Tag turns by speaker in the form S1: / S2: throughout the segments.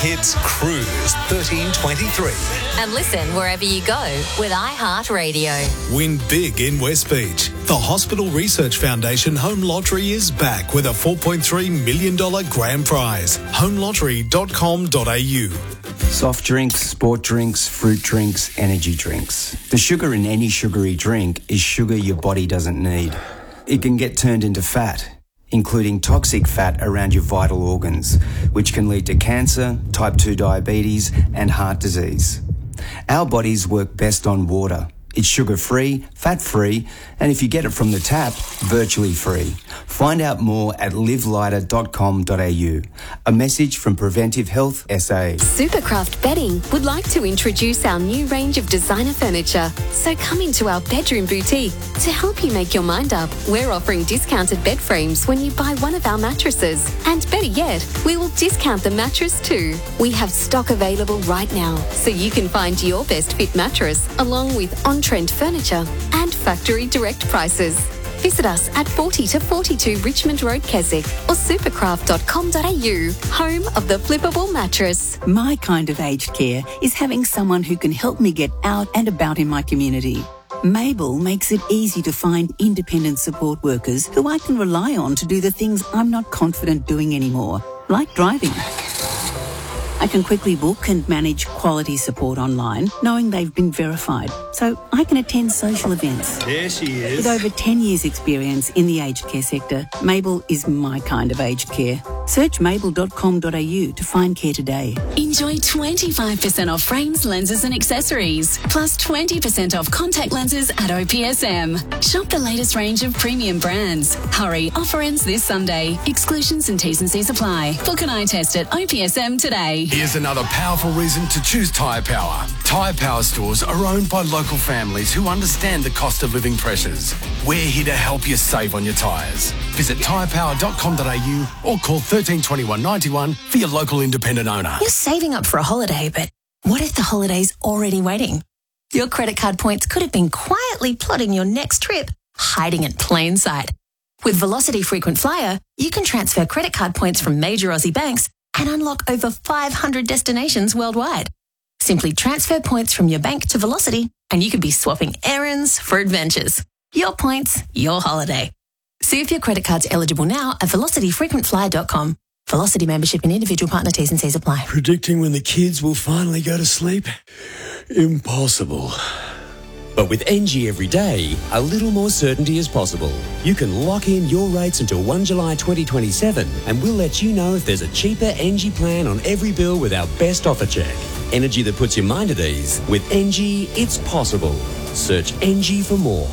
S1: Hits Cruise 1323.
S2: And listen wherever you go with iHeartRadio.
S1: Win big in West Beach. The Hospital Research Foundation Home Lottery is back with a $4.3 million grand prize. homelottery.com.au.
S3: Soft drinks, sport drinks, fruit drinks, energy drinks. The sugar in any sugary drink is sugar your body doesn't need. It can get turned into fat, including toxic fat around your vital organs, which can lead to cancer, type 2 diabetes, and heart disease. Our bodies work best on water. It's sugar-free, fat-free, and if you get it from the tap, virtually free. Find out more at livelighter.com.au. A message from Preventive Health SA.
S4: Supercraft Bedding would like to introduce our new range of designer furniture. So come into our bedroom boutique. To help you make your mind up, we're offering discounted bed frames when you buy one of our mattresses. And better yet, we will discount the mattress too. We have stock available right now, so you can find your best fit mattress along with on-trend furniture and factory direct prices. Visit us at 40 to 42 Richmond Road, Keswick, or supercraft.com.au, home of the flippable mattress.
S5: My kind of aged care is having someone who can help me get out and about in my community. Mabel makes it easy to find independent support workers who I can rely on to do the things I'm not confident doing anymore, like driving. I can quickly book and manage quality support online, knowing they've been verified, so I can attend social events.
S6: There she is.
S5: With over 10 years' experience in the aged care sector, Mabel is my kind of aged care. Search mabel.com.au to find care today.
S7: Enjoy 25% off frames, lenses and accessories, plus 20% off contact lenses at OPSM. Shop the latest range of premium brands. Hurry, offer ends this Sunday. Exclusions and T's and C's apply. Book an eye test at OPSM today.
S8: Here's another powerful reason to choose Tyre Power. Tyre Power stores are owned by local families who understand the cost of living pressures. We're here to help you save on your tyres. Visit tyrepower.com.au or call 1321 91 for your local independent owner.
S7: You're saving up for a holiday, but what if the holiday's already waiting? Your credit card points could have been quietly plotting your next trip, hiding in plain sight. With Velocity Frequent Flyer, you can transfer credit card points from major Aussie banks and unlock over 500 destinations worldwide. Simply transfer points from your bank to Velocity and you could be swapping errands for adventures. Your points, your holiday. See if your credit card's eligible now at velocityfrequentflyer.com. Velocity membership and individual partner T's and C's apply.
S6: Predicting when the kids will finally go to sleep? Impossible.
S9: But with NG every day, a little more certainty is possible. You can lock in your rates until 1 July 2027 and we'll let you know if there's a cheaper NG plan on every bill with our best offer check. Energy that puts your mind at ease. With NG, it's possible. Search NG for more.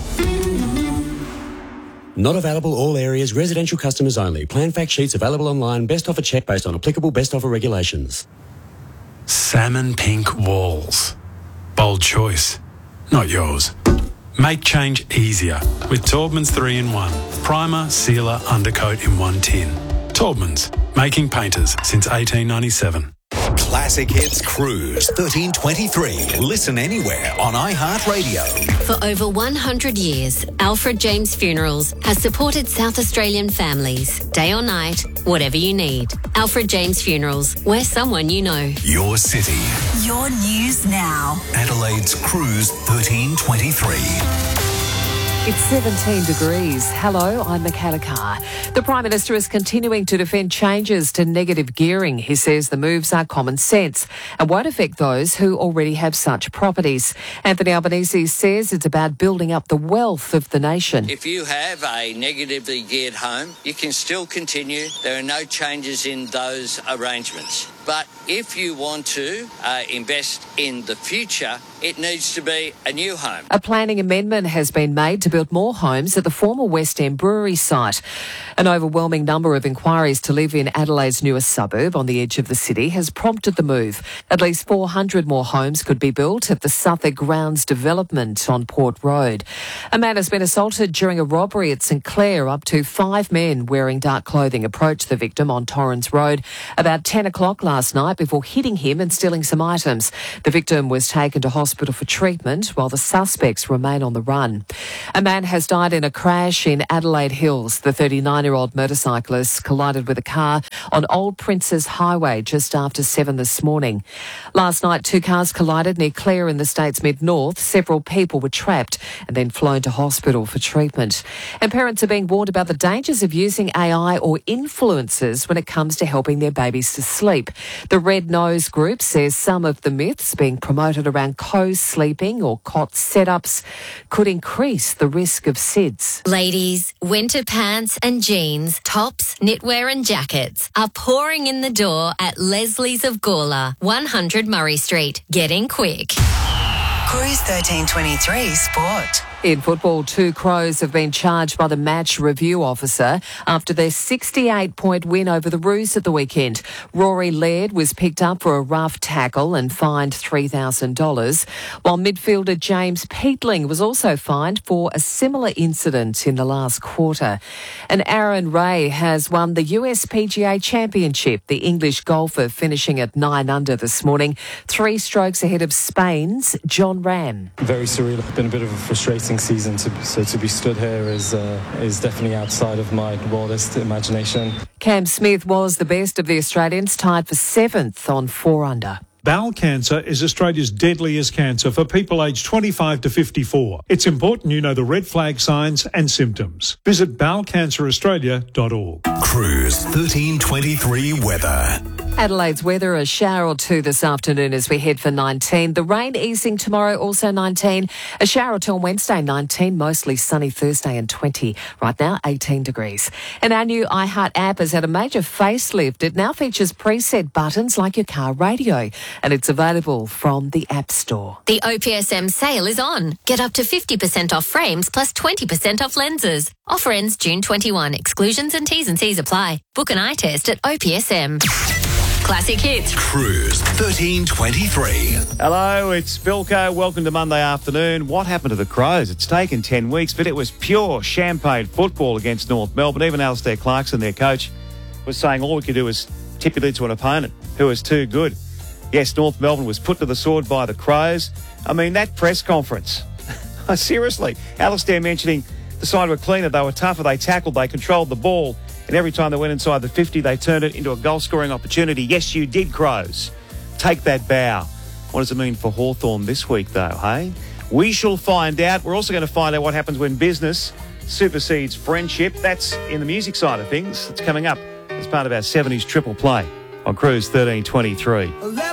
S9: Not available all areas, residential customers only. Plan fact sheets available online. Best offer check based on applicable best offer regulations.
S10: Salmon pink walls. Bold choice. Not yours. Make change easier with Taubman's 3-in-1. Primer, sealer, undercoat in one tin. Taubman's, making painters since 1897.
S1: Classic Hits Cruise 1323. Listen anywhere on iHeartRadio.
S4: For over 100 years, Alfred James Funerals has supported South Australian families, day or night, whatever you need. Alfred James Funerals, we're someone you know.
S1: Your city.
S7: Your news now.
S1: Adelaide's Cruise 1323.
S11: It's 17 degrees. Hello, I'm Michaela Carr. The Prime Minister is continuing to defend changes to negative gearing. He says the moves are common sense and won't affect those who already have such properties. Anthony Albanese says it's about building up the wealth of the nation.
S12: If you have a negatively geared home, you can still continue. There are no changes in those arrangements. But if you want to invest in the future, it needs to be a new home.
S11: A planning amendment has been made to build more homes at the former West End Brewery site. An overwhelming number of inquiries to live in Adelaide's newest suburb on the edge of the city has prompted the move. At least 400 more homes could be built at the Southwark Grounds development on Port Road. A man has been assaulted during a robbery at St Clair. Up to 5 men wearing dark clothing approached the victim on Torrens Road about 10 o'clock last night before hitting him and stealing some items. The victim was taken to hospital hospital for treatment while the suspects remain on the run. A man has died in a crash in Adelaide Hills. The 39-year-old motorcyclist collided with a car on Old Princes Highway just after 7 this morning. Last night, 2 cars collided near Clare in the state's mid-north. Several people were trapped and then flown to hospital for treatment. And parents are being warned about the dangers of using AI or influencers when it comes to helping their babies to sleep. The Red Nose Group says some of the myths being promoted around co-sleeping or cot setups could increase the risk of SIDS.
S2: Ladies, winter pants and jeans, tops, knitwear and jackets are pouring in the door at Leslie's of Gawler, 100 Murray Street. Get in quick.
S13: Cruise 1323 Sport.
S11: In football, 2 Crows have been charged by the match review officer after their 68-point win over the Roos at the weekend. Rory Laird was picked up for a rough tackle and fined $3,000, while midfielder James Peatling was also fined for a similar incident in the last quarter. And Aaron Ray has won the US PGA Championship, the English golfer finishing at 9 under this morning, 3 strokes ahead of Spain's John Ram.
S14: Very surreal. It's been a bit of a frustrating season, so to be stood here is definitely outside of my wildest imagination.
S11: Cam Smith was the best of the Australians, tied for 7th on 4 under.
S15: Bowel cancer is Australia's deadliest cancer for people aged 25 to 54. It's important you know the red flag signs and symptoms. Visit bowelcanceraustralia.org.
S1: Cruise 1323 weather.
S11: Adelaide's weather, a shower or 2 this afternoon as we head for 19. The rain easing tomorrow, also 19. A shower or 2 on Wednesday, 19. Mostly sunny Thursday and 20. Right now, 18 degrees. And our new iHeart app has had a major facelift. It now features preset buttons like your car radio. And it's available from the App Store.
S2: The OPSM sale is on. Get up to 50% off frames plus 20% off lenses. Offer ends June 21. Exclusions and T's and C's apply. Book an eye test at OPSM. Classic Hits.
S1: Cruise 1323.
S16: Hello, it's Bilko. Welcome to Monday afternoon. What happened to the Crows? It's taken 10 weeks, but it was pure champagne football against North Melbourne. Even Alistair Clarkson, their coach, was saying all we could do was tip it into an opponent who was too good. Yes, North Melbourne was put to the sword by the Crows. I mean, that press conference. Seriously, Alistair mentioning the side were cleaner, they were tougher, they tackled, they controlled the ball. And every time they went inside the 50, they turned it into a goal-scoring opportunity. Yes, you did, Crows. Take that bow. What does it mean for Hawthorn this week, though, hey? We shall find out. We're also going to find out what happens when business supersedes friendship. That's in the music side of things. It's coming up as part of our 70s triple play on Cruise 1323.